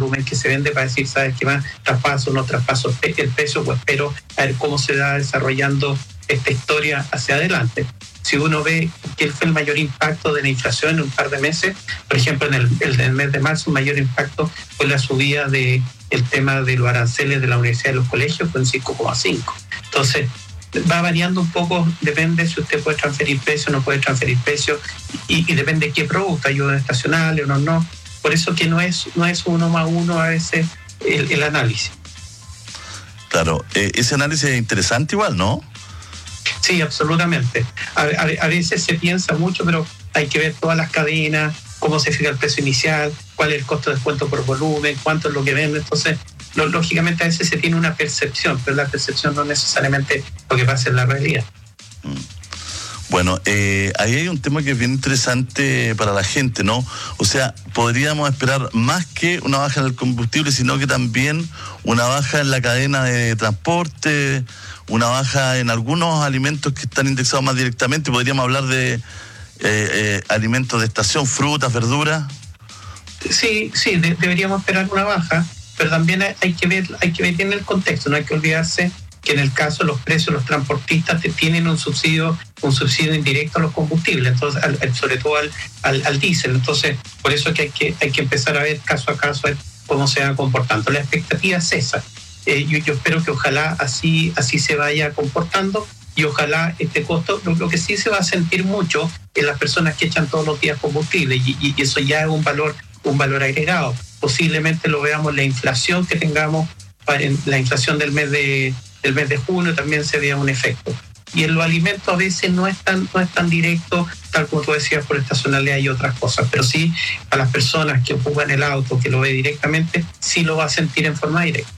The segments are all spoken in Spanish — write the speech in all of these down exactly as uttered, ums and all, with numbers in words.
volumen que se vende para decir, ¿sabes qué más? Traspaso, no traspaso el precio, o espero a ver cómo se va desarrollando esta historia hacia adelante. Si uno ve que fue el mayor impacto de la inflación en un par de meses, por ejemplo, en el, en el mes de marzo, el mayor impacto fue la subida del tema de los aranceles de la universidad y los colegios, fue en cinco coma cinco. Entonces, va variando un poco, depende si usted puede transferir precio o no puede transferir precio, y, y depende de qué producto, ayuda estacional o no, no. Por eso que no es, no es uno más uno a veces el, el análisis. Claro, eh, ese análisis es interesante igual, ¿no? Sí, absolutamente. A, a, a veces se piensa mucho, pero hay que ver todas las cadenas, cómo se fija el precio inicial, cuál es el costo de descuento por volumen, cuánto es lo que vende. Entonces, lo, lógicamente a veces se tiene una percepción, pero la percepción no necesariamente lo que pasa en la realidad. Bueno, eh, ahí hay un tema que es bien interesante para la gente, ¿no? O sea, podríamos esperar más que una baja en el combustible, sino que también una baja en la cadena de transporte, una baja en algunos alimentos que están indexados más directamente. Podríamos hablar de eh, eh, alimentos de estación, frutas, verduras. Sí, sí, de, deberíamos esperar una baja, pero también hay que ver, hay que ver en el contexto, no hay que olvidarse que en el caso de los precios, los transportistas tienen un subsidio, un subsidio indirecto a los combustibles, entonces al, sobre todo al, al, al diésel. Entonces, por eso es que hay que hay que empezar a ver caso a caso a ver cómo se va comportando. La expectativa es esa. Eh, yo, yo espero que ojalá así, así se vaya comportando, y ojalá este costo, lo, lo que sí se va a sentir mucho en las personas que echan todos los días combustible, y, y eso ya es un valor, un valor agregado. Posiblemente lo veamos en la inflación que tengamos, en la inflación del mes de el mes de junio también se vea un efecto. Y en los alimentos a veces no es tan, no es tan directo, tal como tú decías, por estacionalidad y otras cosas, pero sí a las personas que ocupan el auto, que lo ve directamente, sí lo va a sentir en forma directa.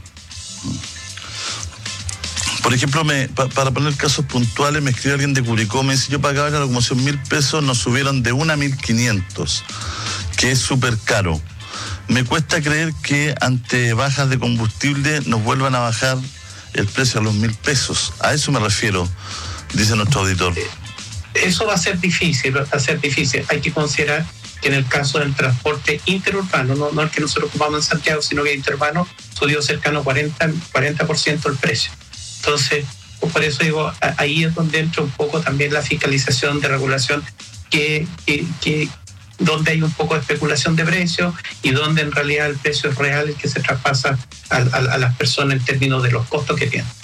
Por ejemplo, me, pa, para poner casos puntuales, me escribió alguien de Curicó, me dice, yo pagaba la locomoción mil pesos, nos subieron de una a mil quinientos, que es súper caro. Me cuesta creer que ante bajas de combustible nos vuelvan a bajar el precio a los mil pesos. A eso me refiero, dice nuestro auditor. Eso va a ser difícil, va a ser difícil. Hay que considerar que en el caso del transporte interurbano, no, no el que nosotros ocupamos en Santiago, sino que interurbano, subió cercano a cuarenta por ciento el precio. Entonces, por eso digo, ahí es donde entra un poco también la fiscalización de regulación, que, que, que donde hay un poco de especulación de precios y donde en realidad el precio es real, el que se traspasa a, a, a las personas en términos de los costos que tienen.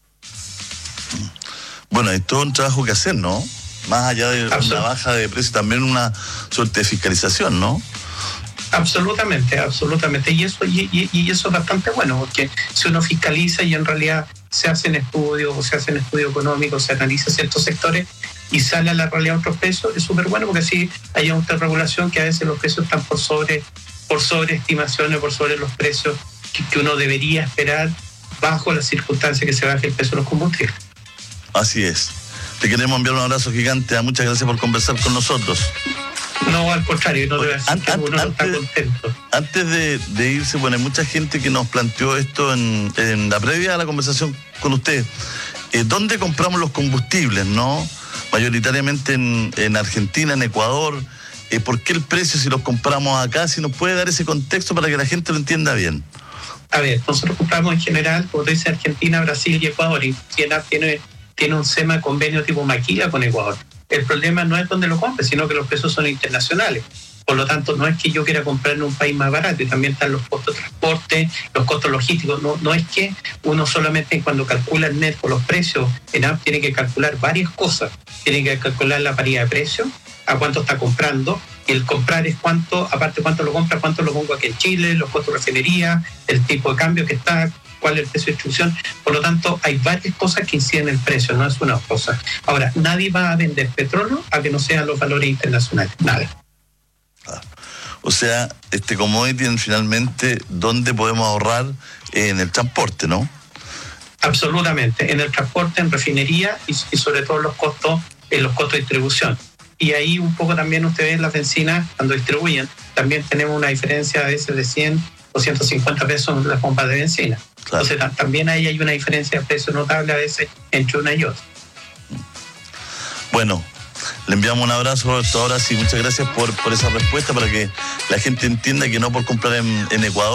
Bueno, hay todo un trabajo que hacer, ¿no? Más allá de una baja de precio, también una suerte de fiscalización, ¿no? Absolutamente, absolutamente. Y eso, y, y, y eso es bastante bueno, porque si uno fiscaliza y en realidad se hacen estudios o se hacen estudios económicos, se analiza ciertos sectores y sale a la realidad otros precios, es súper bueno, porque así hay una regulación que a veces los precios están por sobre por sobreestimaciones, por sobre los precios que, que uno debería esperar bajo las circunstancias que se baje el precio de los combustibles. Así es. Te queremos enviar un abrazo gigante. Muchas gracias por conversar con nosotros. No, al contrario, no te voy a decir An- que an- uno antes, no está contento. Antes de, de irse, bueno, hay mucha gente que nos planteó esto en, en la previa a la conversación con usted. Eh, ¿Dónde compramos los combustibles, no? Mayoritariamente en, en Argentina, en Ecuador. Eh, ¿Por qué el precio si los compramos acá? Si nos puede dar ese contexto para que la gente lo entienda bien. A ver, nosotros compramos en general, como te dice, Argentina, Brasil y Ecuador, y tiene, tiene un SEMA convenio tipo maquila con Ecuador. El problema no es donde lo compre, sino que los precios son internacionales. Por lo tanto, no es que yo quiera comprar en un país más barato, y también están los costos de transporte, los costos logísticos. No, no es que uno solamente cuando calcula el net por los precios, en A P tiene que calcular varias cosas. Tiene que calcular la paridad de precios, a cuánto está comprando, y el comprar es cuánto, aparte cuánto lo compra, cuánto lo pongo aquí en Chile, los costos de refinería, el tipo de cambio que está, cuál es el precio de distribución. Por lo tanto, hay varias cosas que inciden en el precio, no es una cosa. Ahora, nadie va a vender petróleo a que no sean los valores internacionales, nada. O sea, este commodity finalmente, ¿dónde podemos ahorrar? En el transporte, ¿no? Absolutamente, en el transporte, en refinería y, y sobre todo los costos, en los costos de distribución. Y ahí un poco también ustedes ven las bencinas cuando distribuyen, también tenemos una diferencia a veces de cien o ciento cincuenta pesos en las pompas de bencina. Claro. Entonces también ahí hay una diferencia de precio notable a veces entre una y otra. Bueno, le enviamos un abrazo, Roberto. Ahora sí, muchas gracias por, por esa respuesta, para que la gente entienda que no por comprar en, en Ecuador